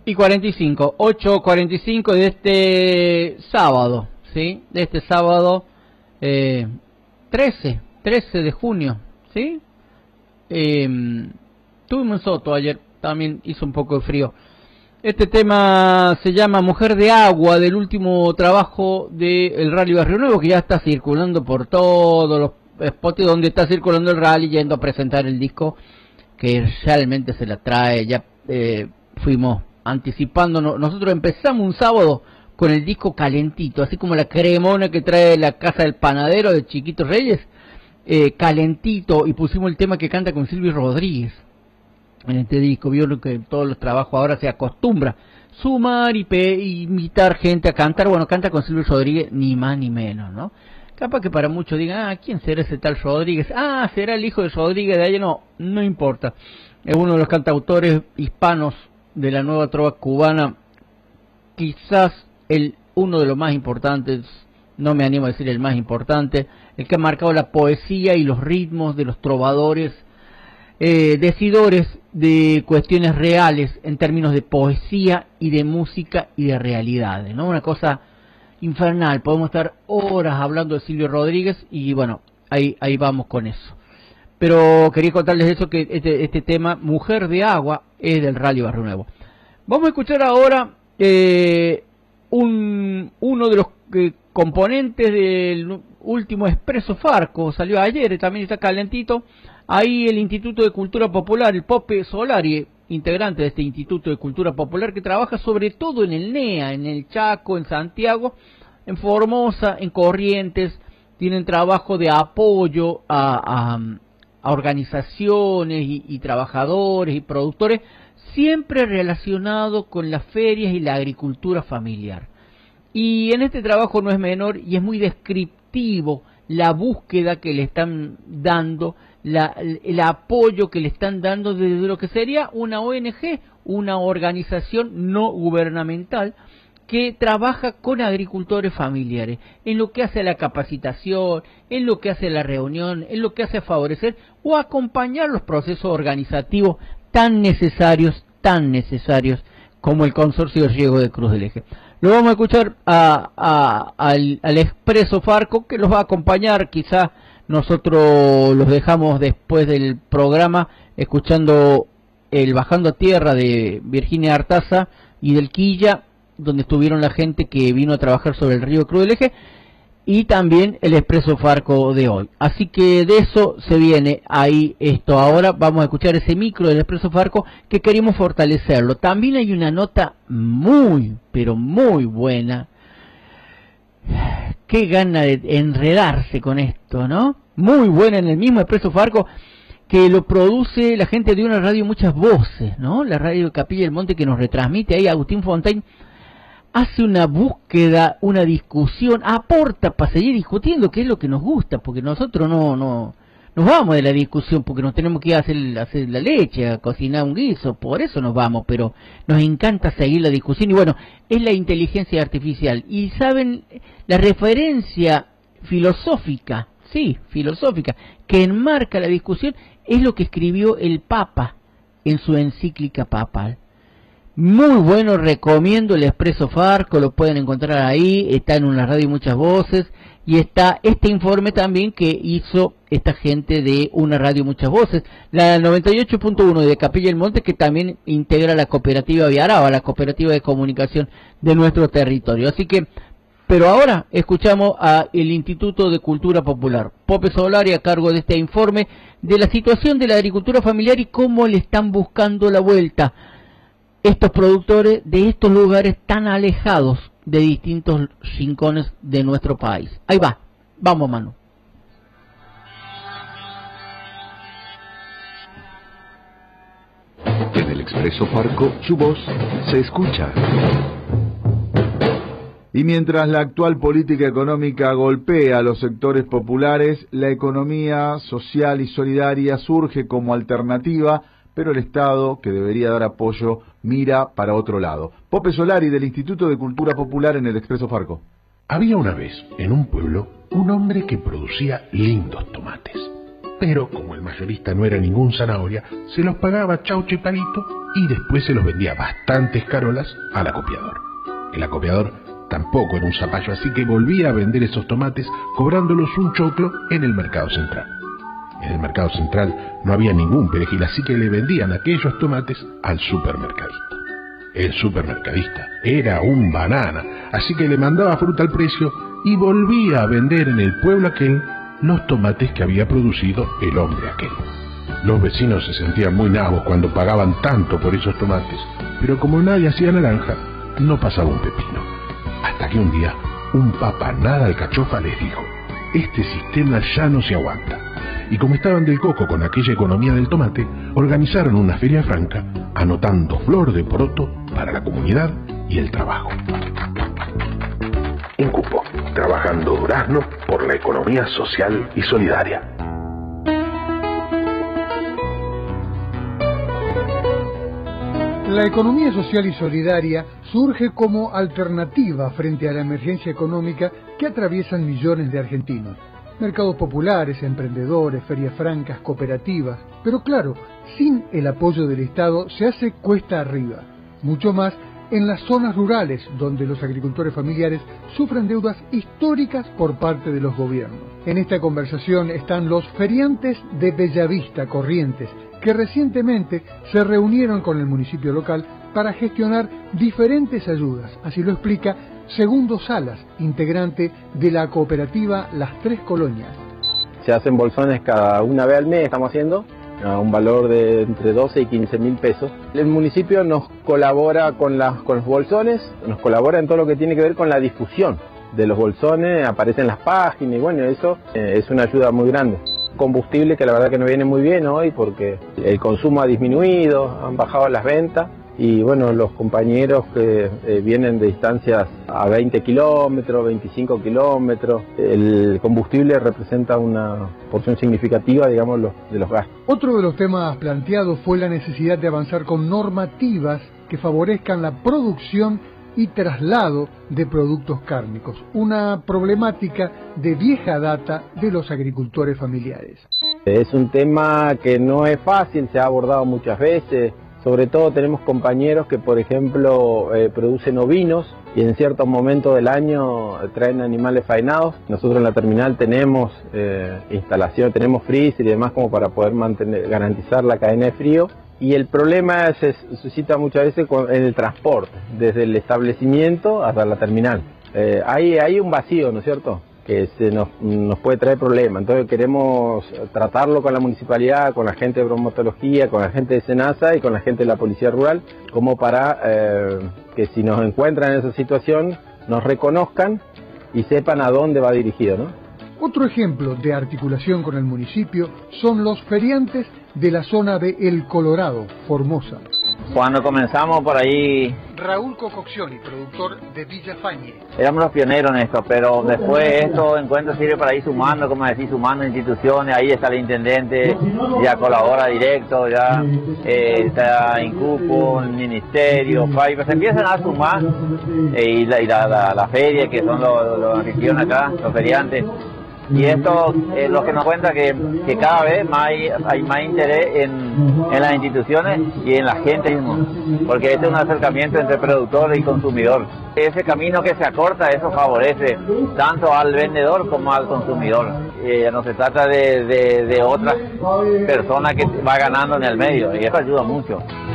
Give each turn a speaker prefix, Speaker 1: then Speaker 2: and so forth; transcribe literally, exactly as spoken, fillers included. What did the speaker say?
Speaker 1: Y cuarenta y cinco, ocho cuarenta y cinco de este sábado, ¿sí? De este sábado eh, trece, trece de junio, ¿sí? Eh, tuvimos un soto ayer, también hizo un poco de frío. Este tema se llama Mujer de Agua, del último trabajo del Rally Barrio Nuevo, que ya está circulando por todos los spots donde está circulando el rally, yendo a presentar el disco, que realmente se la trae. Ya eh, fuimos anticipándonos. Nosotros empezamos un sábado con el disco calentito, así como la cremona que trae la casa del panadero de Chiquito Reyes, eh, calentito, y pusimos el tema que canta con Silvio Rodríguez en este disco. Vio que todos los trabajos ahora se acostumbra sumar y, pe y invitar gente a cantar. Bueno, canta con Silvio Rodríguez, ni más ni menos, ¿no? Capaz que para muchos digan, ah, ¿quién será ese tal Rodríguez? Ah, será el hijo de Rodríguez de allá. No, no importa. Es uno de los cantautores hispanos de la nueva trova cubana, quizás el uno de los más importantes, no me animo a decir el más importante, el que ha marcado la poesía y los ritmos de los trovadores, eh, decidores de cuestiones reales en términos de poesía y de música y de realidades, ¿no? Una cosa infernal. Podemos estar horas hablando de Silvio Rodríguez y bueno, ahí ahí vamos con eso. Pero quería contarles eso, que este, este tema, Mujer de Agua, es del Rally Barrio Nuevo. Vamos a escuchar ahora eh, un, uno de los eh, componentes del último Expreso Farco, salió ayer, también está calentito. Ahí el Instituto de Cultura Popular, el Pope Solari, integrante de este Instituto de Cultura Popular, que trabaja sobre todo en el N E A, en el Chaco, en Santiago, en Formosa, en Corrientes. Tienen trabajo de apoyo a, a, a organizaciones y, y trabajadores y productores, siempre relacionado con las ferias y la agricultura familiar. Y en este trabajo no es menor y es muy descriptivo la búsqueda que le están dando, la, el apoyo que le están dando desde lo que sería una O N G, una organización no gubernamental que trabaja con agricultores familiares, en lo que hace a la capacitación, en lo que hace a la reunión, en lo que hace a favorecer o acompañar los procesos organizativos tan necesarios, tan necesarios como el Consorcio de Riego de Cruz del Eje. Lo vamos a escuchar a, a, al, al Expreso Farco, que los va a acompañar. Quizás nosotros los dejamos después del programa escuchando el Bajando a Tierra de Virginia Artaza y del Quilla, donde estuvieron la gente que vino a trabajar sobre el río Cruz del Eje, y también el Expreso Farco de hoy. Así que de eso se viene ahí esto. Ahora vamos a escuchar ese micro del Expreso Farco, que queremos fortalecerlo. También hay una nota muy, pero muy buena. Qué gana de enredarse con esto, ¿no? Muy buena, en el mismo Expreso Farco, que lo produce la gente de una radio Muchas Voces, ¿no? La radio de Capilla del Monte, que nos retransmite ahí Agustín Fontaine. Hace una búsqueda, una discusión, aporta para seguir discutiendo, que es lo que nos gusta, porque nosotros no no nos vamos de la discusión, porque nos tenemos que ir a hacer, a hacer la leche, a cocinar un guiso, por eso nos vamos, pero nos encanta seguir la discusión. Y bueno, es la inteligencia artificial. Y saben, la referencia filosófica, sí, filosófica, que enmarca la discusión, es lo que escribió el Papa en su encíclica papal. Muy bueno, recomiendo el Expreso Farco, lo pueden encontrar ahí, está en una radio Muchas Voces, y está este informe también que hizo esta gente de una radio Muchas Voces, la noventa y ocho punto uno de Capilla del Monte, que también integra la cooperativa Viaraba, la cooperativa de comunicación de nuestro territorio. Así que, pero ahora escuchamos al Instituto de Cultura Popular, Pope Solari, a cargo de este informe de la situación de la agricultura familiar y cómo le están buscando la vuelta estos productores de estos lugares tan alejados de distintos rincones de nuestro país. Ahí va, vamos, Manu.
Speaker 2: En el Expreso Farco, su voz se escucha. Y mientras la actual política económica golpea a los sectores populares, la economía social y solidaria surge como alternativa, pero el Estado, que debería dar apoyo, mira para otro lado. Pope Solari, del Instituto de Cultura Popular, en el Expreso Farco.
Speaker 3: Había una vez, en un pueblo, un hombre que producía lindos tomates. pero como el mayorista no era ningún zanahoria, se los pagaba chaucho y palito y después se los vendía bastantes carolas al acopiador. El acopiador tampoco era un zapallo, así que volvía a vender esos tomates cobrándolos un choclo en el mercado central. En el mercado central no había ningún perejil, así que le vendían aquellos tomates al supermercadista. El supermercadista era un banana, así que le mandaba fruta al precio y volvía a vender en el pueblo aquel los tomates que había producido el hombre aquel. Los vecinos se sentían muy nabos cuando pagaban tanto por esos tomates, pero como nadie hacía naranja, no pasaba un pepino. Hasta que un día, un papanada alcachofa les dijo: este sistema ya no se aguanta. Y como estaban del coco con aquella economía del tomate, organizaron una feria franca, anotando flor de poroto para la comunidad y el trabajo. Incupo, trabajando Durazno por la economía social y solidaria.
Speaker 4: La economía social y solidaria surge como alternativa frente a la emergencia económica que atraviesan millones de argentinos. Mercados populares, emprendedores, ferias francas, cooperativas. Pero claro, sin el apoyo del Estado se hace cuesta arriba. Mucho más en las zonas rurales, donde los agricultores familiares sufren deudas históricas por parte de los gobiernos. En esta conversación están los feriantes de Bellavista, Corrientes, que recientemente se reunieron con el municipio local para gestionar diferentes ayudas. Así lo explica Segundo Salas, integrante de la cooperativa Las Tres Colonias.
Speaker 5: Se hacen bolsones cada una vez al mes, estamos haciendo, a un valor de entre doce y quince mil pesos. El municipio nos colabora con, las, con los bolsones, nos colabora en todo lo que tiene que ver con la difusión de los bolsones, aparecen las páginas y bueno, eso eh, es una ayuda muy grande. Combustible que la verdad que nos viene muy bien hoy porque el consumo ha disminuido, han bajado las ventas y bueno, los compañeros que eh, vienen de distancias a veinte kilómetros, veinticinco kilómetros, el combustible representa una porción significativa, digamos, los, de los gastos.
Speaker 4: Otro de los temas planteados fue la necesidad de avanzar con normativas que favorezcan la producción y traslado de productos cárnicos, una problemática de vieja data de los agricultores familiares.
Speaker 5: Es un tema que no es fácil, se ha abordado muchas veces, sobre todo tenemos compañeros que por ejemplo eh, producen ovinos y en ciertos momentos del año traen animales faenados. Nosotros en la terminal tenemos eh, instalación, tenemos freezer y demás como para poder mantener, garantizar la cadena de frío. Y el problema se suscita muchas veces en el transporte, desde el establecimiento hasta la terminal. Eh, hay, hay un vacío, ¿no es cierto?, que se nos, nos puede traer problemas. Entonces queremos tratarlo con la municipalidad, con la gente de bromatología, con la gente de SENASA y con la gente de la Policía Rural, como para eh, que si nos encuentran en esa situación, nos reconozcan y sepan a dónde va dirigido, ¿no?
Speaker 4: Otro ejemplo de articulación con el municipio son los feriantes de la zona de El Colorado, Formosa.
Speaker 6: Cuando comenzamos por ahí...
Speaker 4: Raúl Cococcioni, productor de Villa Fañe.
Speaker 6: Éramos los pioneros en esto, pero después esto encuentro sirve para ir sumando, como decir, sumando instituciones. Ahí está el intendente, ya colabora directo, ya eh, está Incupo, el ministerio, F A I, pues empiezan a sumar eh, y, la, y la, la, la feria, que son los, los anfitriones acá, los feriantes. Y esto es lo que nos cuenta que, que cada vez más hay, hay más interés en, en las instituciones y en la gente mismo, porque este es un acercamiento entre productor y consumidor. Ese camino que se acorta, eso favorece tanto al vendedor como al consumidor. Eh, no se trata de, de, de otras personas que va ganando en el medio y eso ayuda mucho.